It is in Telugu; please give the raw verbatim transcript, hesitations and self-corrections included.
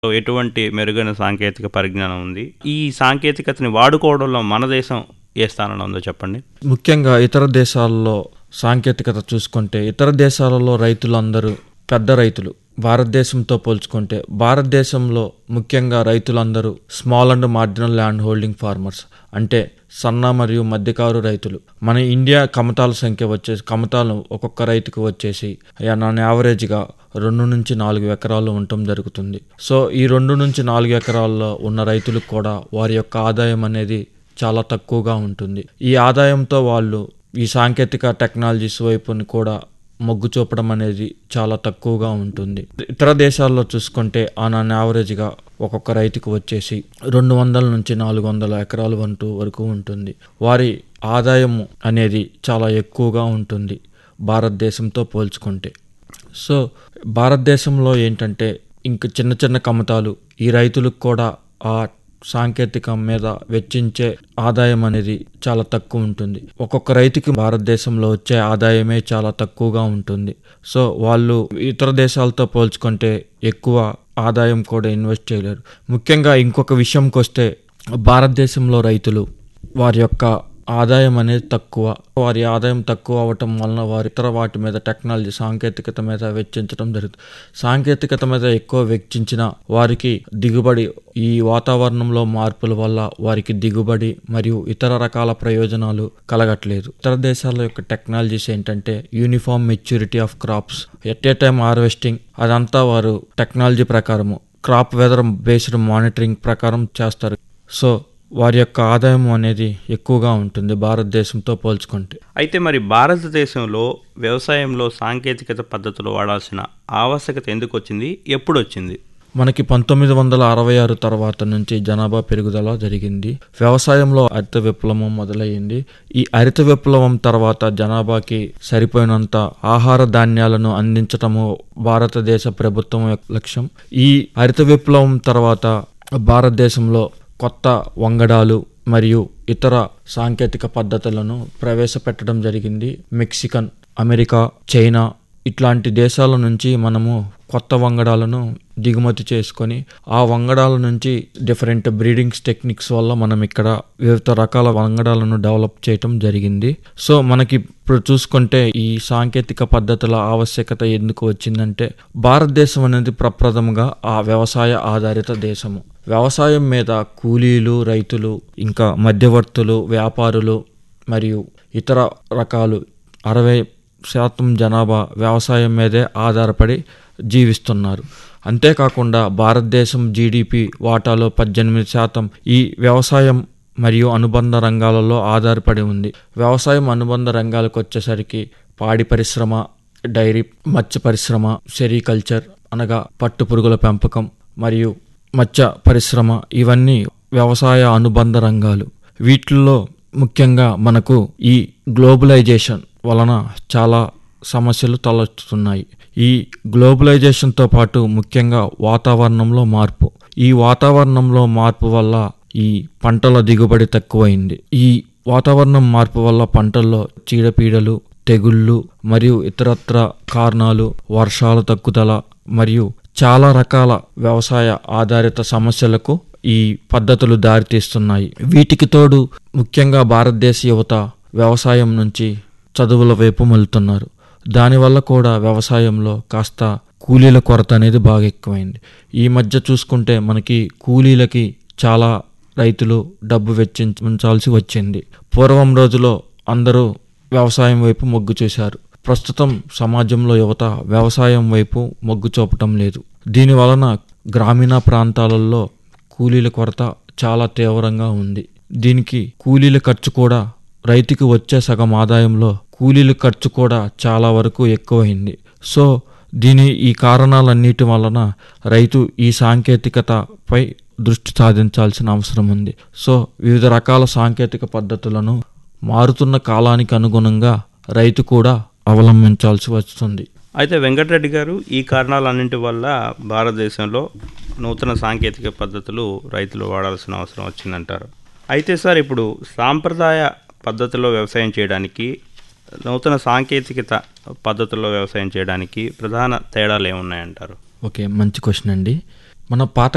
ఎటువంటి మెరుగైన సాంకేతిక పరిజ్ఞానం ఉంది? ఈ సాంకేతికతని వాడుకోవడంలో మన దేశం ఏ స్థానంలో ఉందో చెప్పండి. ముఖ్యంగా ఇతర దేశాల్లో సాంకేతికత చూసుకుంటే ఇతర దేశాలలో రైతులందరూ పెద్ద రైతులు. భారతదేశంతో పోల్చుకుంటే భారతదేశంలో ముఖ్యంగా రైతులందరూ small and marginal land holding farmers, అంటే సన్న మరియు మధ్యకారు రైతులు. మన ఇండియా కమతాల సంఖ్య వచ్చేసి కమతాలు ఒక్కొక్క రైతుకు వచ్చేసి నాన్ యావరేజ్గా రెండు నుంచి నాలుగు ఎకరాలు ఉండటం జరుగుతుంది. సో ఈ రెండు నుంచి నాలుగు ఎకరాల్లో ఉన్న రైతులకు కూడా వారి యొక్క ఆదాయం అనేది చాలా తక్కువగా ఉంటుంది. ఈ ఆదాయంతో వాళ్ళు ఈ సాంకేతిక టెక్నాలజీస్ వైపుని కూడా మొగ్గు చూపడం అనేది చాలా తక్కువగా ఉంటుంది. ఇతర దేశాల్లో చూసుకుంటే ఆ నాన్ యావరేజ్గా ఒక్కొక్క రైతుకు వచ్చేసి రెండు వందల నుంచి నాలుగు వందల ఎకరాలు వంటూ వరకు ఉంటుంది. వారి ఆదాయం అనేది చాలా ఎక్కువగా ఉంటుంది భారతదేశంతో పోల్చుకుంటే. సో భారతదేశంలో ఏంటంటే ఇంక చిన్న చిన్న కమతాలు ఈ రైతులకు కూడా ఆ సాంకేతికం మీద వెచ్చించే ఆదాయం అనేది చాలా తక్కువ ఉంటుంది. ఒక్కొక్క రైతుకి భారతదేశంలో వచ్చే ఆదాయమే చాలా తక్కువగా ఉంటుంది. సో వాళ్ళు ఇతర దేశాలతో పోల్చుకుంటే ఎక్కువ ఆదాయం కూడా ఇన్వెస్ట్ చేయలేరు. ముఖ్యంగా ఇంకొక విషయంకి వస్తే భారతదేశంలో రైతులు వారి యొక్క ఆదాయం అనేది తక్కువ. వారి ఆదాయం తక్కువ అవటం వలన వారి ఇతర వాటి మీద టెక్నాలజీ సాంకేతికత మీద వెచ్చించడం జరుగుతుంది. సాంకేతికత మీద ఎక్కువ వెచ్చించిన వారికి దిగుబడి, ఈ వాతావరణంలో మార్పుల వల్ల వారికి దిగుబడి మరియు ఇతర రకాల ప్రయోజనాలు కలగట్లేదు. ఇతర దేశాల యొక్క టెక్నాలజీస్ ఏంటంటే uniform maturity of crops, at a time harvesting, అదంతా వారు టెక్నాలజీ ప్రకారము క్రాప్ వెదర్ బేస్డ్ మానిటరింగ్ ప్రకారం చేస్తారు. సో వారి యొక్క ఆదాయం అనేది ఎక్కువగా ఉంటుంది భారతదేశంతో పోల్చుకుంటే. అయితే మరి భారతదేశంలో వ్యవసాయంలో సాంకేతికత పద్ధతులు వాడాల్సిన ఆవశ్యకత ఎందుకు వచ్చింది, ఎప్పుడు వచ్చింది? మనకి పంతొమ్మిది వందల అరవై ఆరు తర్వాత నుంచి జనాభా పెరుగుదల జరిగింది. వ్యవసాయంలో హరిత విప్లవం మొదలయ్యింది. ఈ హరిత విప్లవం తర్వాత జనాభాకి సరిపోయినంత ఆహార ధాన్యాలను అందించటము భారతదేశ ప్రభుత్వం యొక్క లక్ష్యం. ఈ హరిత విప్లవం తర్వాత భారతదేశంలో కొత్త వంగడాలు మరియు ఇతర సాంకేతిక పద్ధతులను ప్రవేశపెట్టడం జరిగింది. మెక్సికన్, అమెరికా, చైనా ఇట్లాంటి దేశాల నుంచి మనము కొత్త వంగడాలను దిగుమతి చేసుకొని ఆ వంగడాల నుంచి డిఫరెంట్ బ్రీడింగ్స్ టెక్నిక్స్ వల్ల మనం ఇక్కడ వివిధ రకాల వంగడాలను డెవలప్ చేయటం జరిగింది. సో మనకి ఇప్పుడు చూసుకుంటే ఈ సాంకేతిక పద్ధతుల ఆవశ్యకత ఎందుకు వచ్చిందంటే భారతదేశం అనేది ప్రప్రథమంగా ఆ వ్యవసాయ ఆధారిత దేశము. వ్యవసాయం మీద కూలీలు, రైతులు, ఇంకా మధ్యవర్తులు, వ్యాపారులు మరియు ఇతర రకాలు అరవై శాతం జనాభా వ్యవసాయం మీదే ఆధారపడి జీవిస్తున్నారు. అంతేకాకుండా భారతదేశం జీడిపి వాటాలో పద్దెనిమిది శాతం ఈ వ్యవసాయం మరియు అనుబంధ రంగాలలో ఆధారపడి ఉంది. వ్యవసాయం అనుబంధ రంగాలకు వచ్చేసరికి పాడి పరిశ్రమ, డైరీ, మత్స్య పరిశ్రమ, సెరికల్చర్ అనగా పట్టు పురుగుల పెంపకం మరియు మత్స్య పరిశ్రమ, ఇవన్నీ వ్యవసాయ అనుబంధ రంగాలు. వీటిల్లో ముఖ్యంగా మనకు ఈ గ్లోబలైజేషన్ వలన చాలా సమస్యలు తలెత్తుతున్నాయి. ఈ గ్లోబలైజేషన్తో పాటు ముఖ్యంగా వాతావరణంలో మార్పు. ఈ వాతావరణంలో మార్పు వల్ల ఈ పంటల దిగుబడి తక్కువైంది. ఈ వాతావరణం మార్పు వల్ల పంటల్లో చీడపీడలు, తెగుళ్ళు మరియు ఇతరత్ర కారణాలు, వర్షాల తగ్గుదల మరియు చాలా రకాల వ్యవసాయ ఆధారిత సమస్యలకు ఈ పద్ధతులు దారితీస్తున్నాయి. వీటికి తోడు ముఖ్యంగా భారతదేశ యువత వ్యవసాయం నుంచి చదువుల వైపు మళ్లుతున్నారు. దానివల్ల కూడా వ్యవసాయంలో కాస్త కూలీల కొరత అనేది బాగా ఎక్కువైంది. ఈ మధ్య చూసుకుంటే మనకి కూలీలకి చాలా రైతులు డబ్బు వెచ్చించాల్సి వచ్చింది. పూర్వం రోజులో అందరూ వ్యవసాయం వైపు మొగ్గు చూశారు. ప్రస్తుతం సమాజంలో యువత వ్యవసాయం వైపు మొగ్గు చూపటం లేదు. దీని వలన గ్రామీణ ప్రాంతాలలో కూలీల కొరత చాలా తీవ్రంగా ఉంది. దీనికి కూలీల ఖర్చు కూడా రైతుకి వచ్చే సగం ఆదాయంలో కూలీల ఖర్చు కూడా చాలా వరకు ఎక్కువైంది. సో దీని ఈ కారణాలన్నిటి వలన రైతు ఈ సాంకేతికతపై దృష్టి సాధించాల్సిన అవసరం ఉంది. సో వివిధ రకాల సాంకేతిక పద్ధతులను మారుతున్న కాలానికి అనుగుణంగా రైతు కూడా అవలంబించాల్సి వస్తుంది. అయితే వెంకటరెడ్డి గారు, ఈ కారణాలన్నింటి వల్ల భారతదేశంలో నూతన సాంకేతిక పద్ధతులు రైతులు వాడాల్సిన అవసరం వచ్చిందంటారు. అయితే సార్, ఇప్పుడు సాంప్రదాయ పద్ధతుల్లో వ్యవసాయం చేయడానికి, నూతన సాంకేతికత పద్ధతుల్లో వ్యవసాయం చేయడానికి ప్రధాన తేడాలు ఏమున్నాయంటారు? ఓకే, మంచి క్వశ్చన్ అండి. మన పాత